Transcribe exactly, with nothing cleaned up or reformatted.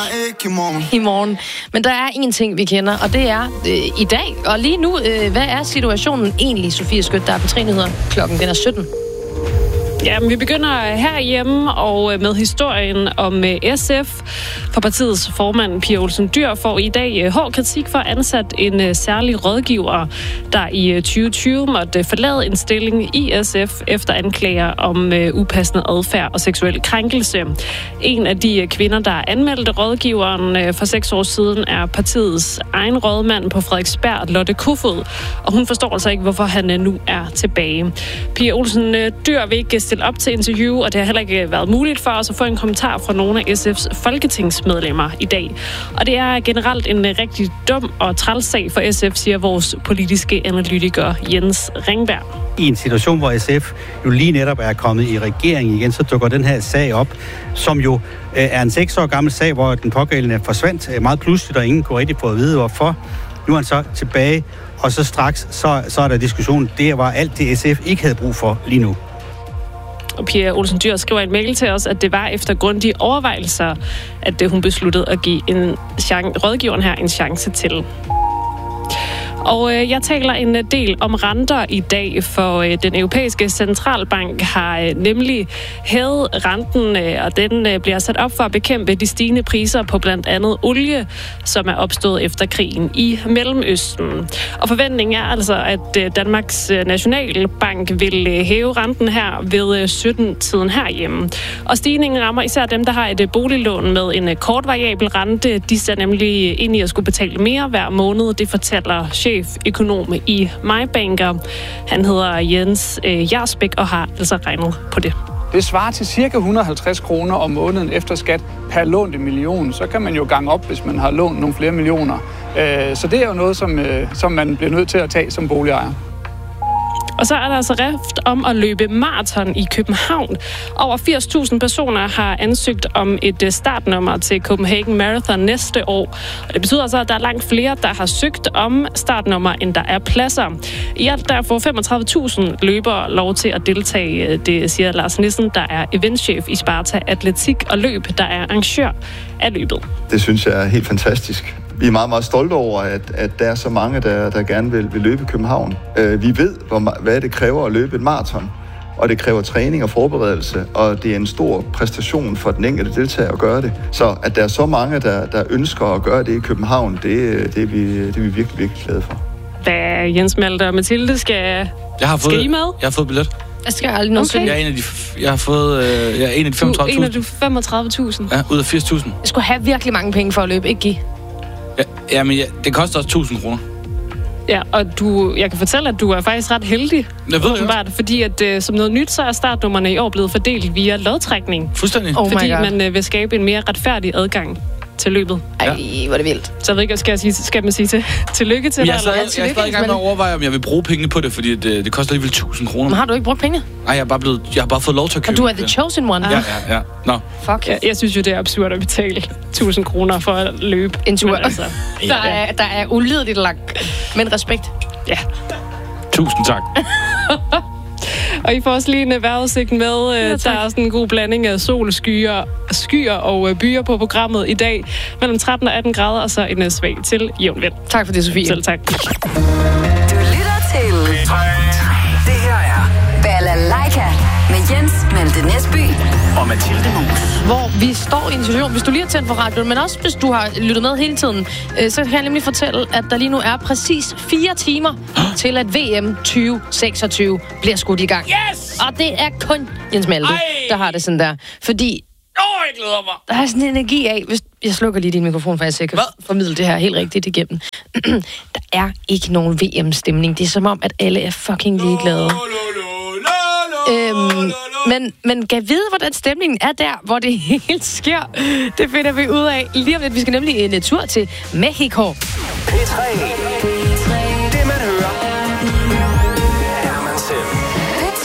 I morgen. Men der er en ting, vi kender, og det er øh, i dag. Og lige nu, øh, hvad er situationen egentlig, Sofie Skødt? Der er på tre nyheder. Klokken den er sytten. Ja, men vi begynder herhjemme og med historien om S F. For partiets formand, Pia Olsen Dyhr, får i dag hård kritik for at ansat en særlig rådgiver, der i tyve tyve måtte forlade en stilling i S F efter anklager om upassende adfærd og seksuel krænkelse. En af de kvinder, der anmeldte rådgiveren for seks år siden, er partiets egen rådmand på Frederiksberg, Lotte Kofod, og hun forstår altså ikke, hvorfor han nu er tilbage. Pia Olsen Dyhr vil ikke stille op til interview, og det har heller ikke været muligt for os at få en kommentar fra nogle af S F's folketingsmedlemmer i dag. Og det er generelt en rigtig dum og træls sag for S F, siger vores politiske analytiker Jens Ringberg. I en situation, hvor S F jo lige netop er kommet i regering igen, så dukker den her sag op, som jo øh, er en seks år gammel sag, hvor den pågældende forsvandt øh, meget pludseligt, og ingen kunne rigtig få at vide, hvorfor. Nu er han så tilbage, og så straks, så, så er der diskussion. Det var alt det, S F ikke havde brug for lige nu. Og Pia Olsen Dyhr skriver en mail til os, at det var efter grundige overvejelser, at hun besluttede at give en chance, rådgiveren her en chance til. Og øh, jeg taler en del om renter i dag, for øh, den europæiske centralbank har øh, nemlig hævet renten, øh, og den øh, bliver sat op for at bekæmpe de stigende priser på blandt andet olie, som er opstået efter krigen i Mellemøsten. Og forventningen er altså, at øh, Danmarks Nationalbank vil øh, hæve renten her ved øh, sytten-tiden herhjemme. Og stigningen rammer især dem, der har et øh, boliglån med en øh, kort variabel rente. De ser nemlig ind i at skulle betale mere hver måned. Det fortæller cheføkonom i MyBanker. Han hedder Jens øh, Jarsbæk og har altså regnet på det. Det svarer til ca. et hundrede og halvtreds kroner om måneden efter skat per lånte million. Så kan man jo gange op, hvis man har lånt nogle flere millioner. Så det er jo noget, som, som man bliver nødt til at tage som boligejer. Og så er der altså rift om at løbe maraton i København. Over firs tusind personer har ansøgt om et startnummer til Copenhagen Marathon næste år. Og det betyder altså, at der er langt flere, der har søgt om startnummer, end der er pladser. I alt der får femogtredive tusind løbere lov til at deltage, det siger Lars Nissen, der er eventchef i Sparta Atletik og Løb, der er arrangør af løbet. Det synes jeg er helt fantastisk. Vi er meget, meget stolte over, at, at der er så mange, der, der gerne vil, vil løbe i København. Uh, vi ved, hvor, hvad det kræver at løbe et maraton, og det kræver træning og forberedelse, og det er en stor præstation for den enkelte deltager at gøre det. Så at der er så mange, der, der ønsker at gøre det i København, det, det, er, vi, det er vi virkelig, virkelig glade for. Da Jens Malte og Mathilde skal, jeg har fået, skal I med? Jeg har fået billet. Jeg skal aldrig nogensinde. Okay. Jeg er en af de, jeg har fået, øh, jeg er en af de femogtredive tusind. En af de femogtredive tusind? Ja, ud af firs tusind. Jeg skulle have virkelig mange penge for at løbe, ikke give? Ja, ja, men ja, det koster også tusind kroner. Ja, og du, jeg kan fortælle, at du er faktisk ret heldig. Jeg ved åbenbart, det fordi at uh, som noget nyt, så er startnummerne i år blevet fordelt via lodtrækning. Fuldstændig. Oh fordi man uh, vil skabe en mere retfærdig adgang til løbet. Ej, hvor er det vildt. Så jeg ved ikke, skal, jeg sige, skal man sige til, tillykke til dig? Jeg er stadig, jeg er stadig i gang med at overveje, om jeg vil bruge pengene på det, fordi det, det koster alligevel tusind kroner. Men har du ikke brugt penge? Nej, jeg har bare, blevet, jeg har bare fået lov til at købe. Og du er the chosen one. Ja, ja, ja. Nå. Fuck. Ja, jeg synes jo, det er absurd at betale tusind kroner for at løbe en tur. Altså, der, er, der er ulideligt langt. Men respekt. Ja. Tusind tak. Og I får også lige en vejrudsigt med. Ja, der er sådan en god blanding af sol, skyer, skyer og byer på programmet i dag. Mellem tretten og atten grader, og så en svag til jævn vind. Tak for det, Sofie. Selv tak. Du lytter til det her er Balalaika med Jens Malte Næsby og Mathilde Muus. Hvor vi står i en situation, hvis du lige har tændt for radioen, men også hvis du har lyttet med hele tiden, så kan jeg nemlig fortælle, at der lige nu er præcis fire timer til, at V M tyve seksogtyve bliver skudt i gang. Yes! Og det er kun Jens Malte, Ej! der har det sådan der. Fordi Åh, oh, jeg glæder mig. Der er sådan en energi af, hvis jeg slukker lige din mikrofon, for jeg kan formidle det her helt rigtigt igennem. Der er ikke nogen V M-stemning. Det er som om, at alle er fucking ligeglade. Øhm, men, men kan vide, hvordan stemningen er der, hvor det helt sker. Det finder vi ud af lige om lidt. Vi skal nemlig en tur til Mexico. P tre